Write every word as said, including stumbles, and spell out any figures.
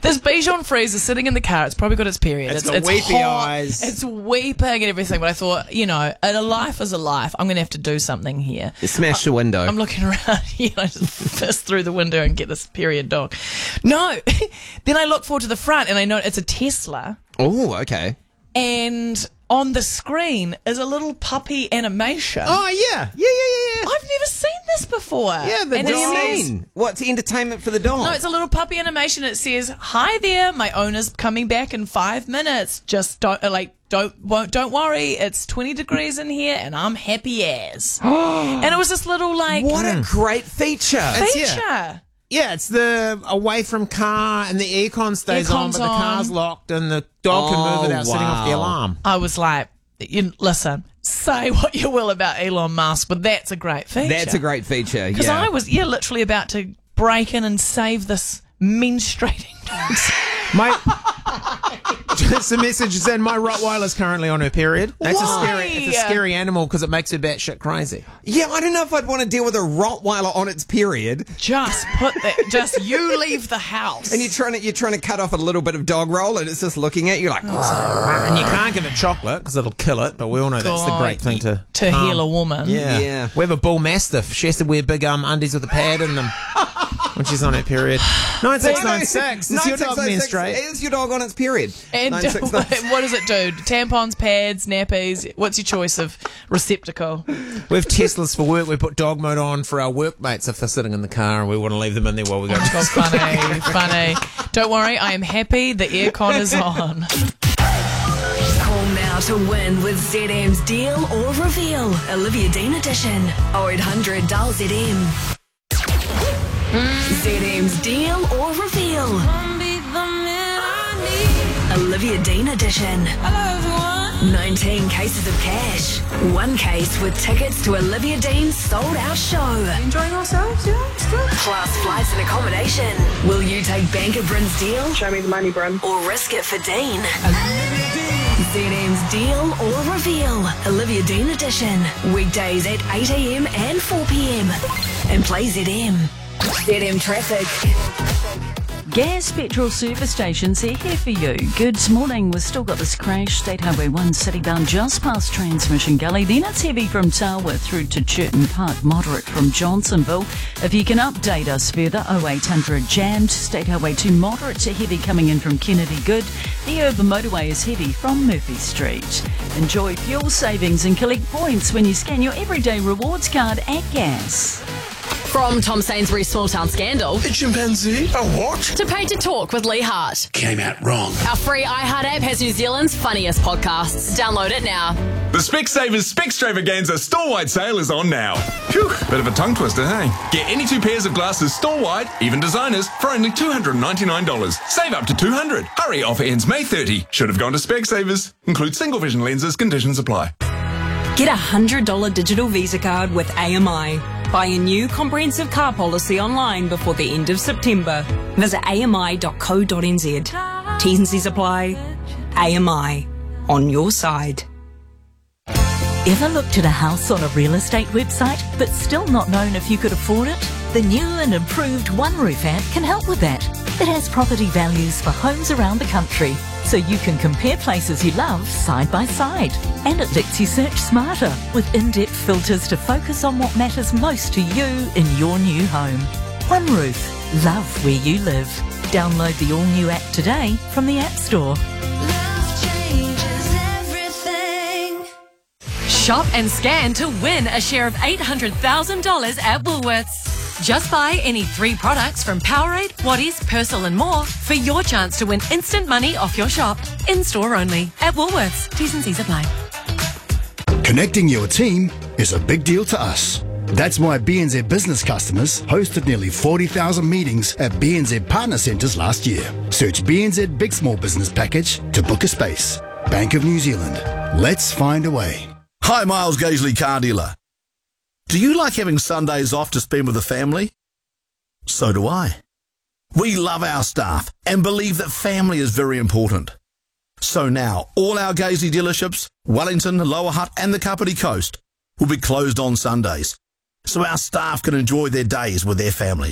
This Bichon Frise is sitting in the car. It's probably got its period. It's It's, got it's weepy hot, eyes. It's weeping and everything. But I thought, you know, a life is a life. I'm going to have to do something here. You smashed the window. I'm looking around, you know, just fist through the window and get this period dog. No. Then I look forward to the front and I know it's a Tesla. Oh, okay. And on the screen is a little puppy animation. Oh, yeah. Yeah, yeah, yeah. I've never seen this before. Yeah, the and What it do you says- mean? What's entertainment for the dog? No, it's a little puppy animation. It says, "Hi there, my owner's coming back in five minutes. Just don't uh, like don't won't don't worry. It's twenty degrees in here, and I'm happy as." And it was this little like What a great feature. It's- feature. yeah. Yeah, it's the away from car and the aircon stays on, Aircon's but the car's on. locked and the dog can move Oh, without setting off the wow. alarm. I was like, you, "Listen, say what you will about Elon Musk, but that's a great feature." That's a great feature. Because Yeah. I was yeah literally about to break in and save this menstruating dog. My, just a message saying my Rottweiler's currently on her period. That's a Why? scary, it's a scary animal because it makes her batshit crazy. Yeah, I don't know if I'd want to deal with a Rottweiler on its period. Just put that. Just you leave the house. And you're trying to you're trying to cut off a little bit of dog roll, and it's just looking at you like. And you can't give it chocolate because it'll kill it, but we all know that's the great thing to to harm. heal a woman. Yeah. Yeah. We have a bull mastiff. She has to wear big um undies with a pad in them when she's on her period. nine six nine six. Is your dog menstruate? Is your dog on its period? And nine six nine six. what does it do? Tampons, pads, nappies. What's your choice of receptacle? We have Teslas for work. We put dog mode on for our workmates if they're sitting in the car and we want to leave them in there while we go. Oh, funny, funny. Don't worry, I am happy. The aircon is on. Call now to win with Z M's Deal or Reveal. Olivia Dean edition. oh eight hundred dial Z M. Z M's Deal or Reveal. Olivia Dean edition. nineteen cases of cash. One case with tickets to Olivia Dean's sold out show. Enjoying ourselves, yeah, it's good. Plus flights and accommodation. Will you take Bank of Bryn's deal Show me the money, Bryn. or risk it for Dean? Z M's Deal or Reveal. Olivia Dean edition. Weekdays at eight a.m. and four p.m. And play Z M. Z M traffic. Gas petrol service stations are here for you. Good morning. We've still got this crash. State Highway one citybound just past Transmission Gully. Then it's heavy from Tarwa through to Churton Park. Moderate from Johnsonville. If you can update us further, oh eight hundred jammed. State Highway two moderate to heavy coming in from Kennedy Good. The urban motorway is heavy from Murphy Street. Enjoy fuel savings and collect points when you scan your everyday rewards card at Gas. From Tom Sainsbury's Small Town Scandal A chimpanzee? A what? to Paid to Talk with Lee Hart. Came out wrong. Our free iHeart app has New Zealand's funniest podcasts. Download it now. The Specsavers Specstravaganza store-wide sale is on now. Phew, bit of a tongue twister, hey? Get any two pairs of glasses store-wide, even designers, for only two hundred ninety-nine dollars. Save up to two hundred dollars. Hurry, offer ends May thirtieth. Should have gone to Specsavers. Includes single vision lenses, conditions apply. Get a one hundred dollars digital Visa card with A M I. Buy a new comprehensive car policy online before the end of September. Visit a m i dot co dot n z. T's and C's apply. A M I. On your side. Ever looked at a house on a real estate website but still not known if you could afford it? The new and improved One Roof app can help with that. It has property values for homes around the country, so you can compare places you love side by side. And it lets you search smarter with in-depth filters to focus on what matters most to you in your new home. One Roof. Love where you live. Download the all-new app today from the App Store. Shop and scan to win a share of eight hundred thousand dollars at Woolworths. Just buy any three products from Powerade, Waddies, Persil and more for your chance to win instant money off your shop. In-store only at Woolworths. T's and C's apply. Connecting your team is a big deal to us. That's why B N Z business customers hosted nearly forty thousand meetings at B N Z partner centres last year. Search B N Z Big Small Business Package to book a space. Bank of New Zealand. Let's find a way. Hi, Miles Gaisley, car dealer. Do you like having Sundays off to spend with the family? So do I. We love our staff and believe that family is very important. So now, all our Gaisley dealerships, Wellington, Lower Hutt and the Kapiti Coast, will be closed on Sundays, so our staff can enjoy their days with their families.